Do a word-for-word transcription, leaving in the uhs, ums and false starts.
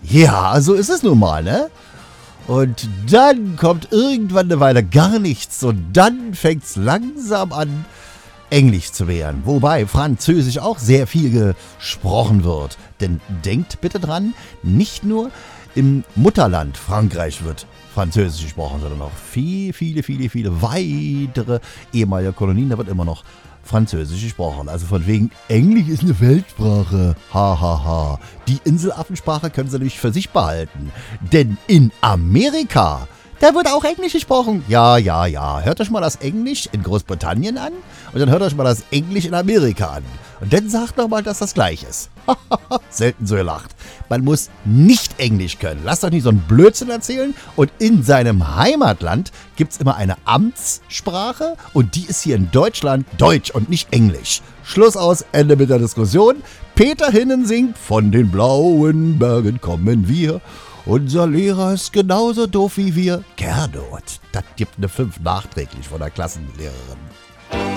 Ja, so ist es nun mal, ne? Und dann kommt irgendwann eine Weile gar nichts und dann fängt's langsam an, Englisch zu werden. Wobei Französisch auch sehr viel gesprochen wird. Denn denkt bitte dran, nicht nur im Mutterland Frankreich wird Französisch gesprochen, sondern auch viele, viele, viele, viele weitere ehemalige Kolonien, da wird immer noch Französisch gesprochen. Also von wegen, Englisch ist eine Weltsprache. Ha, ha, ha. Die Inselaffensprache können sie nämlich für sich behalten. Denn in Amerika, da wird auch Englisch gesprochen. Ja, ja, ja. Hört euch mal das Englisch in Großbritannien an und dann hört euch mal das Englisch in Amerika an. Und dann sagt noch mal, dass das gleich ist. Selten so gelacht. Man muss nicht Englisch können. Lasst euch nicht so einen Blödsinn erzählen. Und in seinem Heimatland gibt es immer eine Amtssprache und die ist hier in Deutschland Deutsch und nicht Englisch. Schluss aus, Ende mit der Diskussion. Peter Hinnen singt, von den blauen Bergen kommen wir. Unser Lehrer ist genauso doof wie wir. Gernot, das gibt eine fünf nachträglich von der Klassenlehrerin.